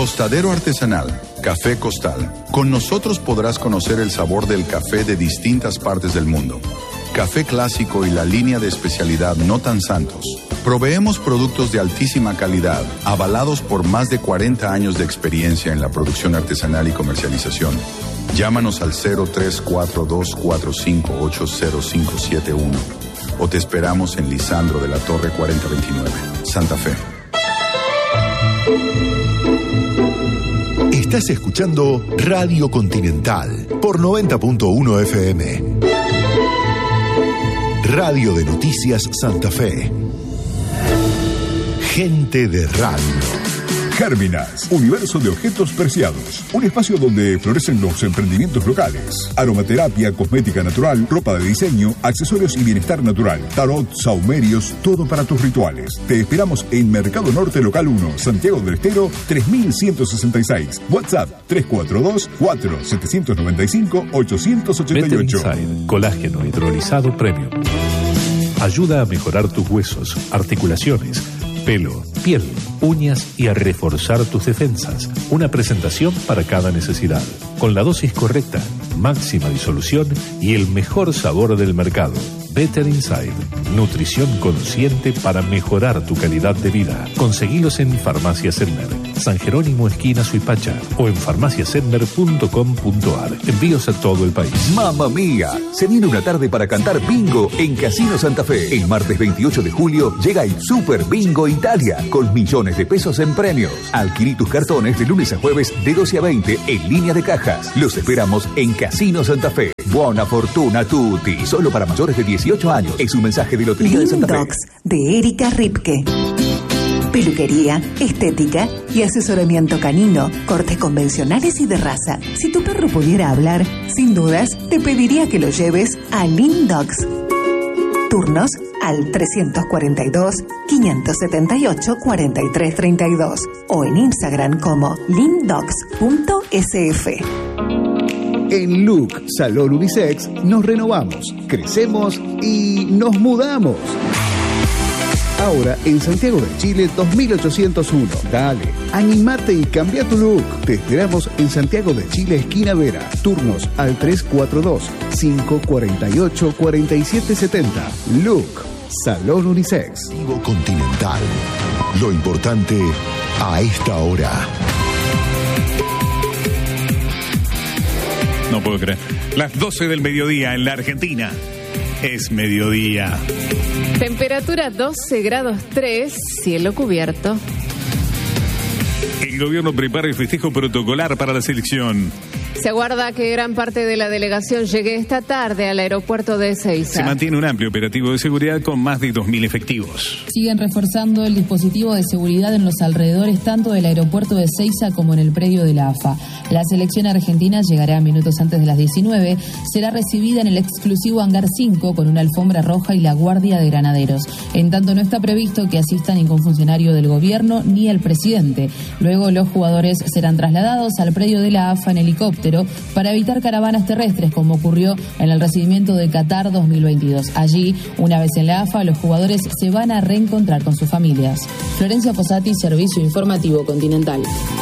Tostadero artesanal, Café Costal. Con nosotros podrás conocer el sabor del café de distintas partes del mundo. Café clásico y la línea de especialidad No Tan Santos. Proveemos productos de altísima calidad, avalados por más de 40 años de experiencia en la producción artesanal y comercialización. Llámanos al 034245805571 o te esperamos en Lisandro de la Torre 4029, Santa Fe. Estás escuchando Radio Continental por 90.1 FM. Radio de Noticias Santa Fe. Gente de radio. Gérminas, universo de objetos preciados. Un espacio donde florecen los emprendimientos locales. Aromaterapia, cosmética natural, ropa de diseño, accesorios y bienestar natural. Tarot, saumerios, todo para tus rituales. Te esperamos en Mercado Norte Local 1, Santiago del Estero, 3166. WhatsApp 342-4795-888. Better Inside, colágeno hidrolizado premium. Ayuda a mejorar tus huesos, articulaciones, pelo, piel, uñas y a reforzar tus defensas. Una presentación para cada necesidad. Con la dosis correcta, máxima disolución y el mejor sabor del mercado. Better Inside. Nutrición consciente para mejorar tu calidad de vida. Conseguilos en Farmacia Sedmer, San Jerónimo esquina Suipacha o en farmaciasedmer.com.ar. Envíos a todo el país. ¡Mamma mía! Se viene una tarde para cantar bingo en Casino Santa Fe. El martes 28 de julio llega el Super Bingo Italia con millones de pesos en premios. Adquirí tus cartones de lunes a jueves de 12 a 20 en línea de cajas. Los esperamos en Casino Santa Fe. Buona fortuna a tutti. Solo para mayores de 18 años. Es un mensaje de Lotería de Santa Fe. Dogs de Erika Ripke. Peluquería, estética y asesoramiento canino, cortes convencionales y de raza. Si tu perro pudiera hablar, sin dudas, te pediría que lo lleves a Lean Dogs. Turnos al 342-578-4332 o en Instagram como leandogs.sf. En Look Salón Unisex nos renovamos, crecemos y nos mudamos. Ahora en Santiago de Chile 2801. Dale, animate y cambia tu look. Te esperamos en Santiago de Chile, esquina Vera. Turnos al 342-548-4770. Look Salón Unisex. Vivo Continental. Lo importante a esta hora. No puedo creer. Las 12 del mediodía en la Argentina. Es mediodía. Temperatura 12 grados 3, cielo cubierto. El gobierno prepara el festejo protocolar para la selección. Se aguarda que gran parte de la delegación llegue esta tarde al aeropuerto de Ezeiza. Se mantiene un amplio operativo de seguridad con más de 2.000 efectivos. Siguen reforzando el dispositivo de seguridad en los alrededores tanto del aeropuerto de Ezeiza como en el predio de la AFA. La selección argentina llegará minutos antes de las 19. Será recibida en el exclusivo Hangar 5 con una alfombra roja y la guardia de granaderos. En tanto no está previsto que asista ningún funcionario del gobierno ni el presidente. Luego los jugadores serán trasladados al predio de la AFA en helicóptero para evitar caravanas terrestres, como ocurrió en el recibimiento de Qatar 2022. Allí, una vez en la AFA, los jugadores se van a reencontrar con sus familias. Florencia Posati, Servicio Informativo Continental.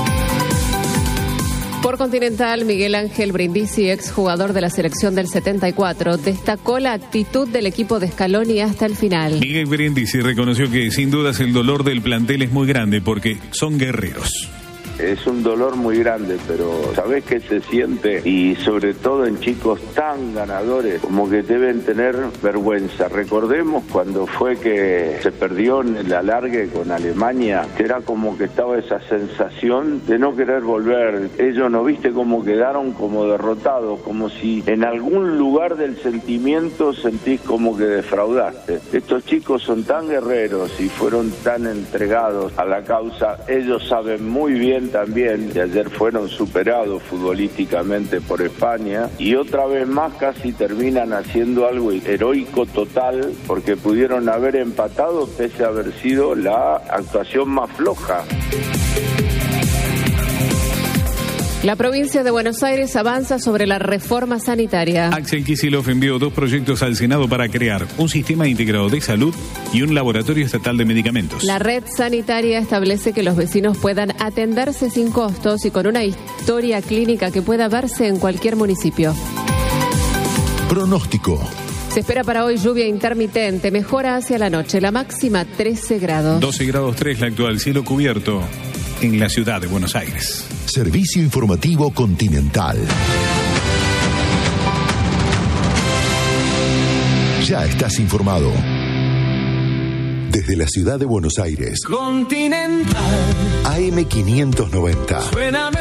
Por Continental, Miguel Ángel Brindisi, exjugador de la selección del 74, destacó la actitud del equipo de Scaloni hasta el final. Miguel Brindisi reconoció que sin dudas el dolor del plantel es muy grande porque son guerreros. Es un dolor muy grande, pero ¿sabés qué se siente? Y sobre todo en chicos tan ganadores, como que deben tener vergüenza. Recordemos cuando fue que se perdió en el alargue con Alemania, que era como que estaba esa sensación de no querer volver. Ellos, ¿no viste cómo quedaron? Como derrotados, como si en algún lugar del sentimiento sentís como que defraudaste. Estos chicos son tan guerreros y fueron tan entregados a la causa. Ellos saben muy bien también, de ayer fueron superados futbolísticamente por España y otra vez más casi terminan haciendo algo heroico total porque pudieron haber empatado pese a haber sido la actuación más floja. La provincia de Buenos Aires avanza sobre la reforma sanitaria. Axel Kicillof envió 2 proyectos al Senado para crear un sistema integrado de salud y un laboratorio estatal de medicamentos. La red sanitaria establece que los vecinos puedan atenderse sin costos y con una historia clínica que pueda verse en cualquier municipio. Pronóstico. Se espera para hoy lluvia intermitente, mejora hacia la noche, la máxima 13 grados. 12 grados 3 la actual, cielo cubierto en la ciudad de Buenos Aires. Servicio informativo Continental. Ya estás informado. Desde la ciudad de Buenos Aires. Continental. AM590. Suena